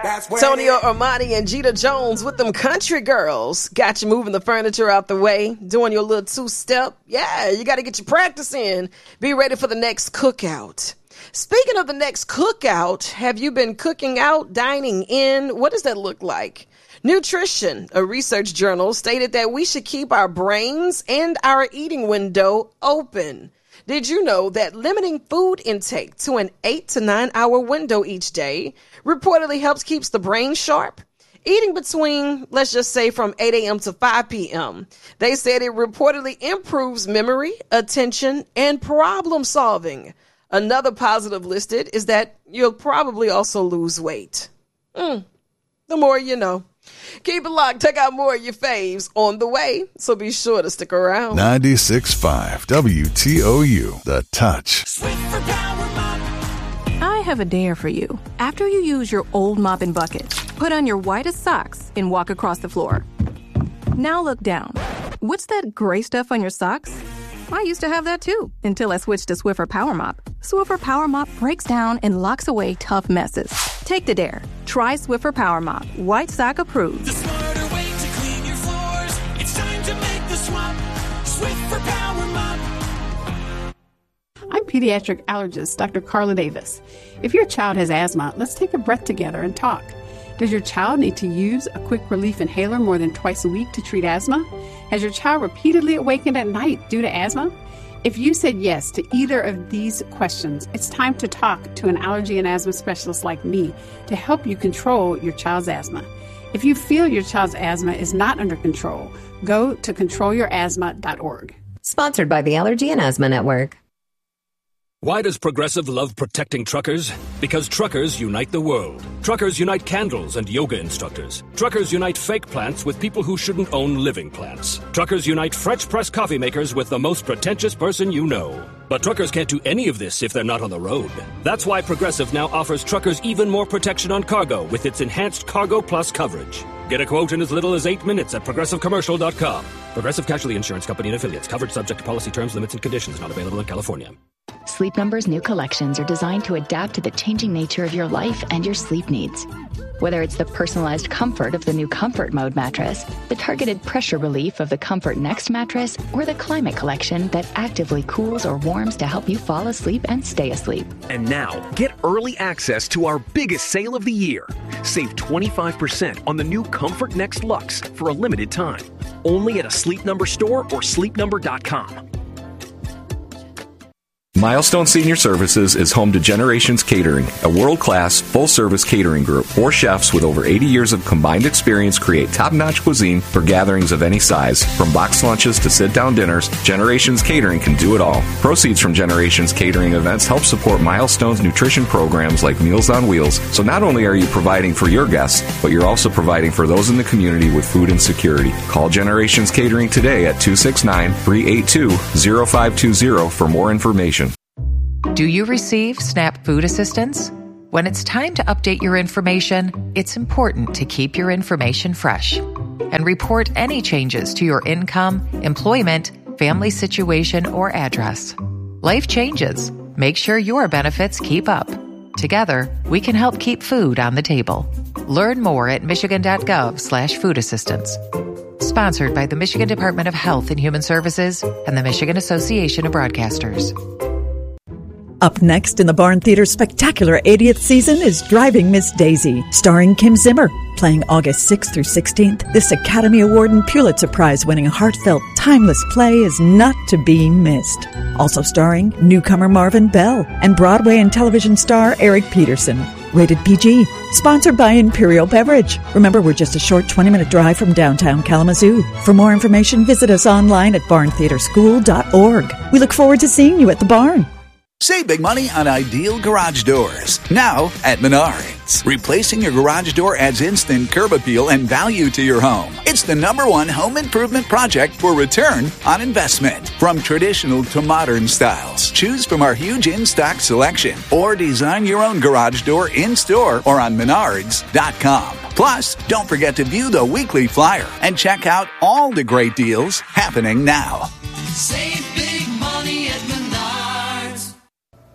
Tonio Armani and Jeter Jones with them country girls. Got you moving the furniture out the way, doing your little two-step. Yeah, you got to get your practice in. Be ready for the next cookout. Speaking of the next cookout, have you been cooking out, dining in? What does that look like? Nutrition, a research journal, stated that we should keep our brains and our eating window open. Did you know that limiting food intake to an 8 to 9 hour window each day reportedly helps keeps the brain sharp? Eating between, let's just say, from 8 a.m. to 5 p.m. They said it reportedly improves memory, attention, and problem solving. Another positive listed is that you'll probably also lose weight. The more you know. Keep it locked. Check out more of your faves on the way, so be sure to stick around. 96.5 WTOU, The Touch. I have a dare for you. After you use your old mop and bucket, put on your whitest socks and walk across the floor. Now look down. What's that gray stuff on your socks? I used to have that too, until I switched to Swiffer Power Mop. Swiffer Power Mop breaks down and locks away tough messes. Take the dare. Try Swiffer Power Mop. White sock approved. The smarter way to clean your floors. It's time to make the swap. Swiffer Power Mop. I'm pediatric allergist Dr. Carla Davis. If your child has asthma, let's take a breath together and talk. Does your child need to use a quick relief inhaler more than twice a week to treat asthma? Has your child repeatedly awakened at night due to asthma? If you said yes to either of these questions, it's time to talk to an allergy and asthma specialist like me to help you control your child's asthma. If you feel your child's asthma is not under control, go to controlyourasthma.org. Sponsored by the Allergy and Asthma Network. Why does Progressive love protecting truckers? Because truckers unite the world. Truckers unite candles and yoga instructors. Truckers unite fake plants with people who shouldn't own living plants. Truckers unite French press coffee makers with the most pretentious person you know. But truckers can't do any of this if they're not on the road. That's why Progressive now offers truckers even more protection on cargo with its enhanced Cargo Plus coverage. Get a quote in as little as 8 minutes at ProgressiveCommercial.com. Progressive Casualty Insurance Company and Affiliates. Coverage subject to policy terms, limits, and conditions. Not available in California. Sleep Number's new collections are designed to adapt to the changing nature of your life and your sleep needs. Whether it's the personalized comfort of the new Comfort Mode mattress, the targeted pressure relief of the Comfort Next mattress, or the Climate Collection that actively cools or warms to help you fall asleep and stay asleep. And now, get early access to our biggest sale of the year. Save 25% on the new Comfort Next Luxe for a limited time. Only at a Sleep Number store or sleepnumber.com. Milestone Senior Services is home to Generations Catering, a world-class, full-service catering group. 4 chefs with over 80 years of combined experience create top-notch cuisine for gatherings of any size. From boxed lunches to sit-down dinners, Generations Catering can do it all. Proceeds from Generations Catering events help support Milestone's nutrition programs like Meals on Wheels. So not only are you providing for your guests, but you're also providing for those in the community with food insecurity. Call Generations Catering today at 269-382-0520 for more information. Do you receive SNAP food assistance? When it's time to update your information, it's important to keep your information fresh and report any changes to your income, employment, family situation, or address. Life changes. Make sure your benefits keep up. Together, we can help keep food on the table. Learn more at michigan.gov/food assistance. Sponsored by the Michigan Department of Health and Human Services and the Michigan Association of Broadcasters. Up next in the Barn Theater's spectacular 80th season is Driving Miss Daisy, starring Kim Zimmer. Playing August 6th through 16th, this Academy Award and Pulitzer Prize-winning heartfelt, timeless play is not to be missed. Also starring newcomer Marvin Bell and Broadway and television star Eric Peterson. Rated PG. Sponsored by Imperial Beverage. Remember, we're just a short 20-minute drive from downtown Kalamazoo. For more information, visit us online at barntheaterschool.org. We look forward to seeing you at the barn. Save big money on Ideal Garage Doors, now at Menards. Replacing your garage door adds instant curb appeal and value to your home. It's the #1 home improvement project for return on investment. From traditional to modern styles, choose from our huge in-stock selection or design your own garage door in-store or on Menards.com. Plus, don't forget to view the weekly flyer and check out all the great deals happening now. Save big money at Menards.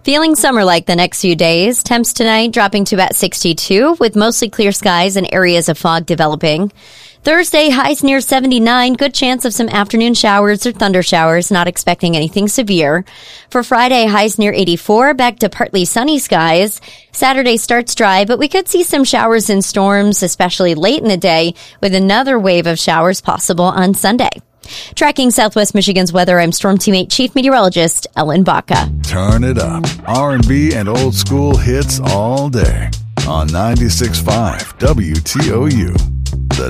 Feeling summer-like the next few days. Temps tonight dropping to about 62 with mostly clear skies and areas of fog developing. Thursday, highs near 79. Good chance of some afternoon showers or thunder showers. Not expecting anything severe. For Friday, highs near 84. Back to partly sunny skies. Saturday starts dry, but we could see some showers and storms, especially late in the day, with another wave of showers possible on Sunday. Tracking Southwest Michigan's weather, I'm Storm Teammate Chief Meteorologist Ellen Baca. Turn it up. R&B and old school hits all day on 96.5 WTOU.